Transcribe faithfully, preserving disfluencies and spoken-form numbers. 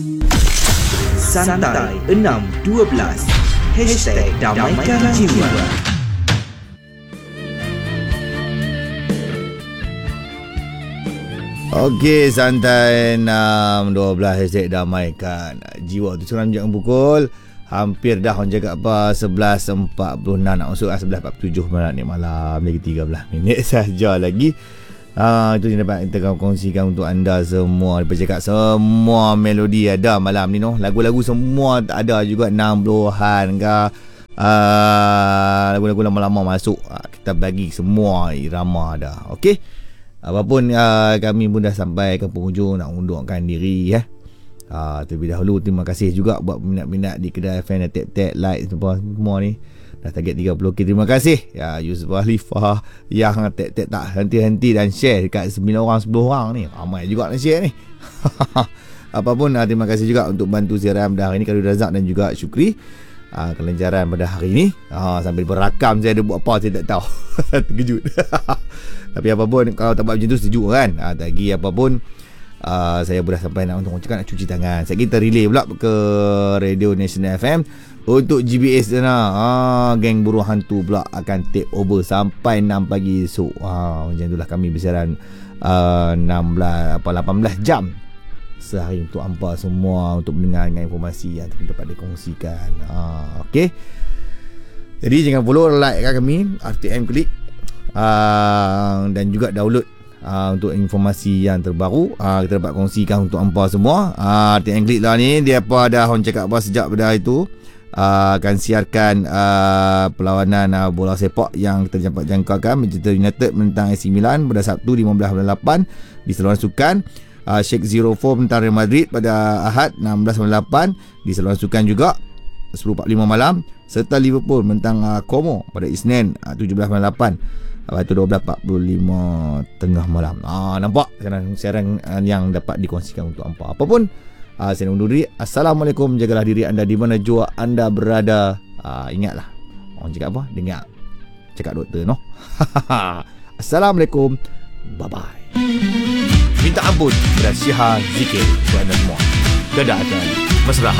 Santai enam dua belas Hashtag Damaikan Jiwa. Okey, santai enam dua belas Hashtag Damaikan Jiwa. Tu sekarang jangan pukul hampir dah orang cakap apa sebelas empat puluh enam nak masuk sebelas empat puluh tujuh malam ni malam lagi tiga belas minit saja lagi. Ah, itu yang dapat kita kongsikan untuk anda semua. Lepas cakap semua melodi ada malam ni noh. Lagu-lagu semua ada juga enam puluhan ke. Ah, lagu-lagu lama-lama masuk. Ah, kita bagi semua irama ada. Okey. Apapun ah, kami pun dah sampai ke penghujung nak undurkan diri ya. Ah, terlebih dahulu terima kasih juga buat peminat-peminat di kedai F N tap-tap like semua ni. Dah target tiga puluh k. Terima kasih ya Yusuf Khalifah yang tap-tap tak henti-henti dan share dekat sembilan orang sepuluh orang ni. Ramai juga nak share ni. Apapun terima kasih juga untuk bantu siaran pada hari ni Khalil Razak dan juga Syukri. Uh, kelancaran pada hari ni. Uh, sambil berakam saya ada buat apa saya tak tahu. Terkejut. Tapi apapun kalau tak buat macam tu sejuk kan. Uh, lagi apapun Uh, saya pun dah sampai nak untuk cakap nak cuci tangan. Saya kita relay pula ke Radio National F M untuk G B S sana. Ah, geng buruh hantu pula akan take over sampai enam pagi esok. Ah, macam itulah kami bersiaran uh, enam belas apa lapan belas jam sehari untuk hampa semua untuk mendengar dengan informasi yang dapat dikongsikan. Ah, okey. Jadi jangan follow, like kan kami R T M Klik uh, dan juga download Uh, untuk informasi yang terbaru uh, kita dapat kongsikan untuk hampa semua. uh, R T M Klik lah ni dia apa dah orang cakap apa sejak pada itu uh, akan siarkan uh, perlawanan uh, bola sepak yang kita dapat jangkakan Manchester United menentang A C Milan pada Sabtu lima belas bulan lapan di saluran sukan. uh, Sheikh zero empat menentang Real Madrid pada Ahad enam belas bulan lapan di saluran sukan juga sepuluh empat puluh lima malam, serta Liverpool menentang uh, Como pada Isnin uh, tujuh belas bulan lapan. Lepas tu dua belas empat puluh lima tengah malam. Ah, nampak siaran, siaran yang dapat dikongsikan untuk hampa. Apapun ah, saya undur diri. Assalamualaikum. Jagalah diri anda di mana jua anda berada. Ah, ingatlah orang cakap apa? Dengar cakap doktor noh. Assalamualaikum. Bye bye. Minta ampun kepada Syiha Zikir untuk anda semua. Dadah dan mesra.